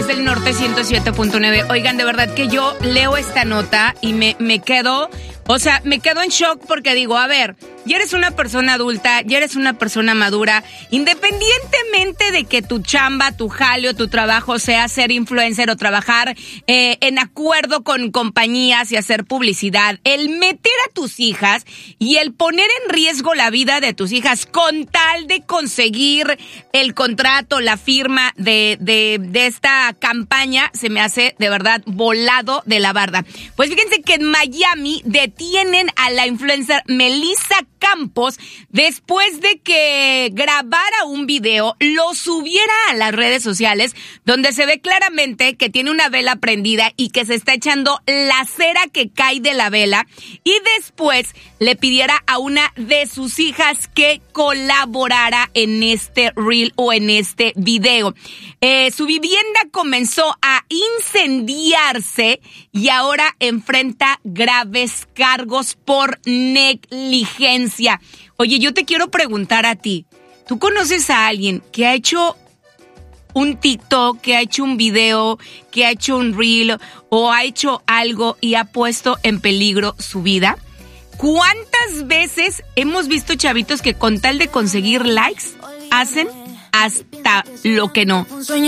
del Norte 107.9. Oigan, de verdad que yo leo esta nota y me quedo en shock porque digo, a ver, ya eres una persona adulta, ya eres una persona madura, independientemente de que tu chamba, tu jale o tu trabajo sea ser influencer o trabajar en acuerdo con compañías y hacer publicidad, el meter a tus hijas y el poner en riesgo la vida de tus hijas con tal de conseguir el contrato, la firma de esta campaña, se me hace de verdad volado de la barda. Pues fíjense que en Miami detienen a la influencer Melissa Campos después de que grabara un video, lo subiera a las redes sociales, donde se ve claramente que tiene una vela prendida y que se está echando la cera que cae de la vela, y después le pidiera a una de sus hijas que colaborara en este reel o en este video. Su vivienda comenzó a incendiarse y ahora enfrenta graves cargos por negligencia. Oye, yo te quiero preguntar a ti, ¿tú conoces a alguien que ha hecho un TikTok, que ha hecho un video, que ha hecho un reel o ha hecho algo y ha puesto en peligro su vida? ¿Cuántas veces hemos visto chavitos que con tal de conseguir likes hacen hasta lo que no?